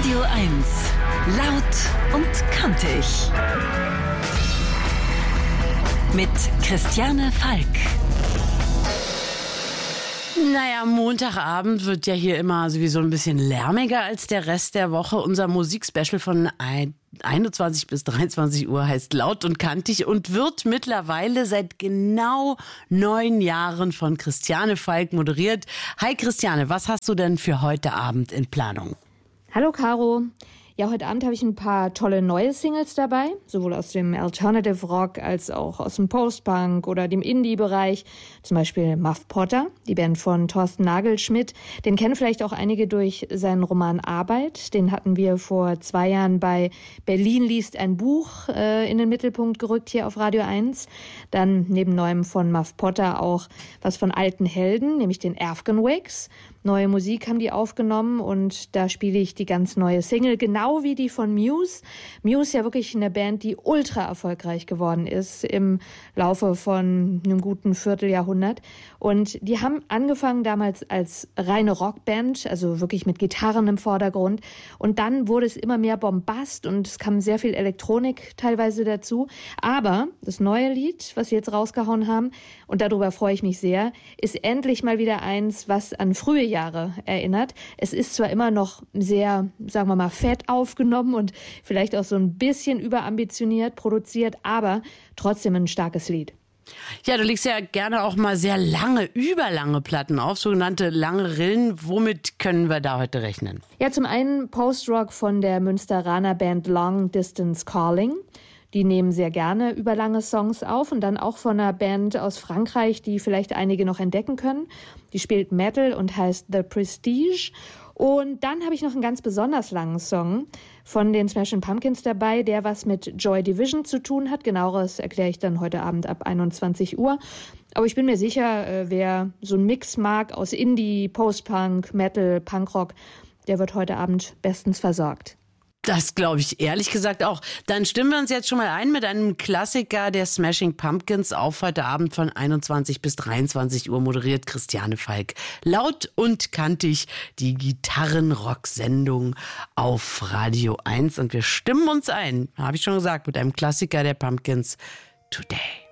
Radio 1. Laut und kantig. Mit Christiane Falk. Naja, Montagabend wird ja hier immer sowieso ein bisschen lärmiger als der Rest der Woche. Unser Musikspecial von 21 bis 23 Uhr heißt Laut und kantig und wird mittlerweile seit genau 9 Jahren von Christiane Falk moderiert. Hi Christiane, was hast du denn für heute Abend in Planung? Hallo Caro. Ja, heute Abend habe ich ein paar tolle neue Singles dabei, sowohl aus dem Alternative Rock als auch aus dem Post-Punk oder dem Indie-Bereich. Zum Beispiel Muff Potter, die Band von Thorsten Nagelschmidt. Den kennen vielleicht auch einige durch seinen Roman Arbeit. Den hatten wir vor 2 Jahren bei Berlin liest ein Buch in den Mittelpunkt gerückt hier auf Radio 1. Dann neben neuem von Muff Potter auch was von alten Helden, nämlich den Afghan-Wigs. Neue Musik haben die aufgenommen und da spiele ich die ganz neue Single, genau wie die von Muse. Muse ja wirklich eine Band, die ultra erfolgreich geworden ist im Laufe von einem guten Vierteljahrhundert. Und die haben angefangen damals als reine Rockband, also wirklich mit Gitarren im Vordergrund. Und dann wurde es immer mehr Bombast und es kam sehr viel Elektronik teilweise dazu. Aber das neue Lied, was sie jetzt rausgehauen haben, und darüber freue ich mich sehr, ist endlich mal wieder eins, was an frühe Jahre erinnert. Es ist zwar immer noch sehr, sagen wir mal, fett aufgenommen und vielleicht auch so ein bisschen überambitioniert produziert, aber trotzdem ein starkes Lied. Ja, du legst ja gerne auch mal sehr lange, überlange Platten auf, sogenannte lange Rillen. Womit können wir da heute rechnen? Ja, zum einen Post-Rock von der Münsteraner Band Long Distance Calling. Die nehmen sehr gerne überlange Songs auf und dann auch von einer Band aus Frankreich, die vielleicht einige noch entdecken können. Die spielt Metal und heißt The Prestige. Und dann habe ich noch einen ganz besonders langen Song von den Smashing Pumpkins dabei, der was mit Joy Division zu tun hat. Genaueres erkläre ich dann heute Abend ab 21 Uhr. Aber ich bin mir sicher, wer so einen Mix mag aus Indie, Post-Punk, Metal, Punkrock, der wird heute Abend bestens versorgt. Das glaube ich ehrlich gesagt auch. Dann stimmen wir uns jetzt schon mal ein mit einem Klassiker der Smashing Pumpkins auf heute Abend von 21 bis 23 Uhr moderiert Christiane Falk. Laut und kantig die Gitarrenrock-Sendung auf Radio 1 und wir stimmen uns ein, habe ich schon gesagt, mit einem Klassiker der Pumpkins, Today.